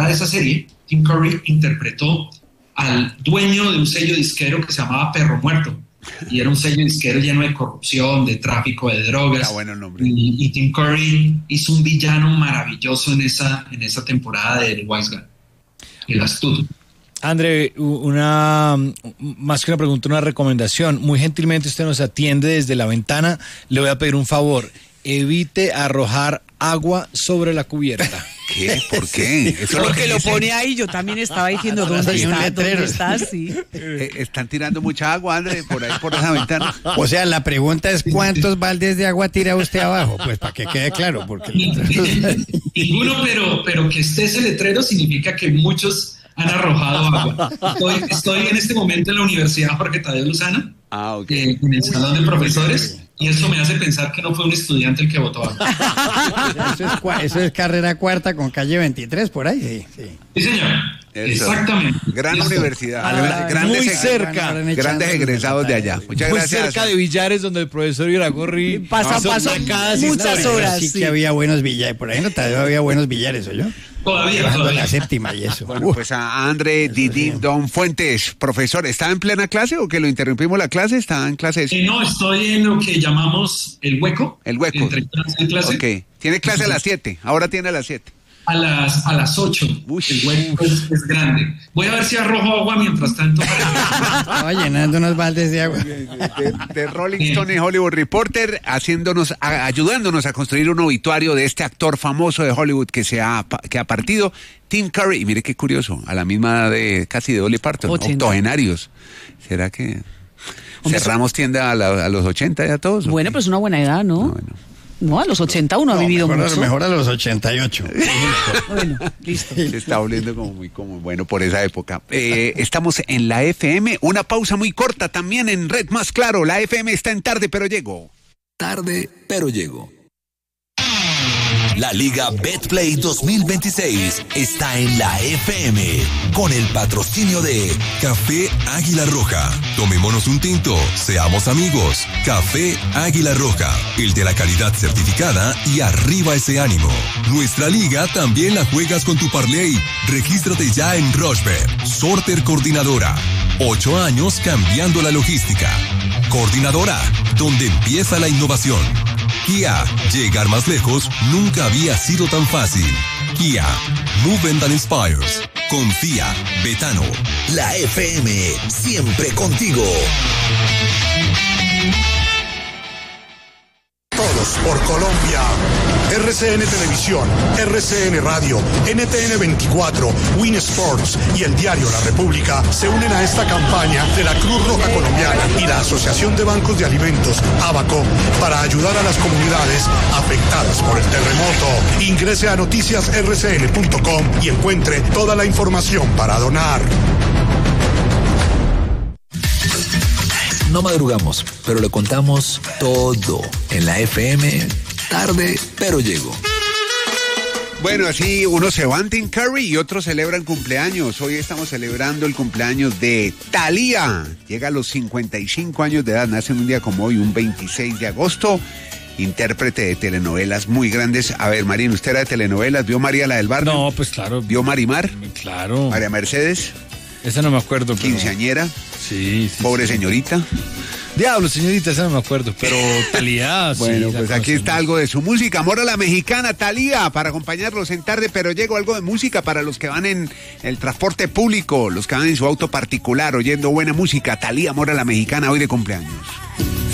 temporada de esa serie, Tim Curry interpretó al dueño de un sello disquero que se llamaba Perro Muerto. Y era un sello disquero lleno de corrupción, de tráfico de drogas. Bueno el nombre. Y Tim Curry hizo un villano maravilloso en esa temporada de The Wise Guy, el astuto. André, más que una pregunta, una recomendación. Muy gentilmente usted nos atiende desde la ventana. Le voy a pedir un favor. Evite arrojar agua sobre la cubierta. ¿Qué? ¿Por qué? Eso porque lo pone ahí, yo también estaba diciendo ¿dónde está? Sí. Están tirando mucha agua, André, por ahí, por esa ventana. O sea, la pregunta es ¿cuántos baldes de agua tira usted abajo? Pues para que quede claro. Porque Ninguno, pero que esté ese letrero significa que muchos han arrojado agua. Estoy en este momento en la Universidad Jorge Tadeo Lozano, okay. En el salón de profesores, y eso me hace pensar que no fue un estudiante el que votó agua. Eso es carrera cuarta con calle 23, por ahí, sí. Sí, señor. Eso. Exactamente. Gran universidad. Muy cerca. Grandes egresados de allá. Muchas muy gracias. Cerca de Villares, donde el profesor Iragorri pasó muchas horas. Sí que había buenos billares. Por ahí no había buenos billares, ¿oyó? Todavía. La séptima y eso. Bueno, pues a André Didín Don Fuentes, profesor, ¿está en plena clase o que lo interrumpimos la clase? ¿Está en clase? No, estoy en lo que llamamos el hueco. El hueco. Entre clase y clase. Ok. Tiene clase a las 7. Ahora tiene a las 7. A las 8. Uy. El hueco es grande. Voy a ver si arrojo agua mientras tanto. Estaba llenando unos baldes de agua. De Rolling Stone y Hollywood Reporter, ayudándonos a construir un obituario de este actor famoso de Hollywood que ha partido, Tim Curry. Y mire qué curioso, a la misma edad de casi de Dolly Parton, 80. octogenarios. ¿Será que cerramos tienda a los 80 ya todos? Bueno, pues una buena edad, ¿no? Bueno. No, a los 80 uno ha vivido mucho. Mejor a los 88. Bueno, listo. Se está volviendo como muy bueno por esa época. Estamos en la FM, una pausa muy corta también en Red Más Claro. La FM está en Tarde Pero Llego. Tarde Pero Llego. La Liga Betplay 2026 está en la FM con el patrocinio de Café Águila Roja. Tomémonos un tinto, seamos amigos. Café Águila Roja, el de la calidad certificada y arriba ese ánimo. Nuestra liga también la juegas con tu parlay. Regístrate ya en Rochebet. Sorter Coordinadora. 8 años cambiando la logística. Coordinadora, donde empieza la innovación. Kia, llegar más lejos nunca había sido tan fácil. Kia, Movement that Inspires. Confía, Betano. La FM, siempre contigo. Todos por Colombia. RCN Televisión, RCN Radio, NTN 24, Win Sports y el diario La República se unen a esta campaña de la Cruz Roja Colombiana y la Asociación de Bancos de Alimentos, ABACO, para ayudar a las comunidades afectadas por el terremoto. Ingrese a noticiasrcn.com y encuentre toda la información para donar. No madrugamos, pero le contamos todo en la FM. Tarde Pero Llego. Bueno, así unos se van Tim Curry y otros celebran cumpleaños. Hoy estamos celebrando el cumpleaños de Thalía. Llega a los 55 años de edad, nace en un día como hoy, un 26 de agosto. Intérprete de telenovelas muy grandes. A ver, Marín, ¿usted era de telenovelas? ¿Vio María la del Barrio? No, pues claro. ¿Vio Marimar? Claro. ¿María Mercedes? Esa no me acuerdo. Pero... ¿Quinceañera? Sí. ¿Pobre señorita? Diablo, señorita, esa no me acuerdo, pero Thalía, sí. Bueno, pues aquí está algo de su música. Amor a la mexicana, Thalía, para acompañarlos en Tarde Pero Llego. Algo de música para los que van en el transporte público, los que van en su auto particular oyendo buena música. Thalía, Amor a la mexicana, hoy de cumpleaños.